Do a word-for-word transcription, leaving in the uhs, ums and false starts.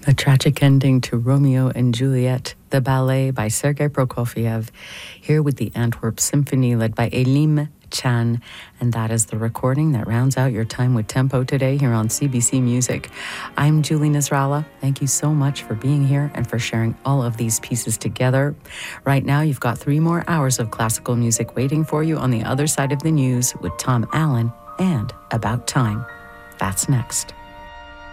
A tragic ending to Romeo and Juliet, the ballet by Sergei Prokofiev, here with the Antwerp Symphony led by Elim Chan. And that is the recording that rounds out your time with Tempo today here on C B C Music. I'm Julie Nasrallah. Thank you so much for being here and for sharing all of these pieces together. Right now, you've got three more hours of classical music waiting for you on the other side of the news with Tom Allen and About Time. That's next.